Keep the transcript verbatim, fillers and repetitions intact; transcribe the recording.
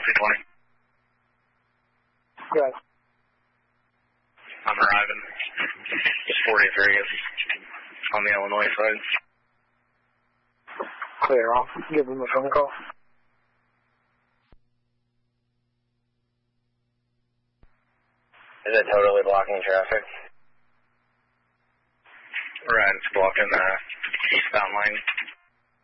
two twenty. Good. I'm arriving. It's forty-three on the Illinois side. Clear. I'll give them a phone call. Is it totally blocking traffic? Right, it's blocking the eastbound lane.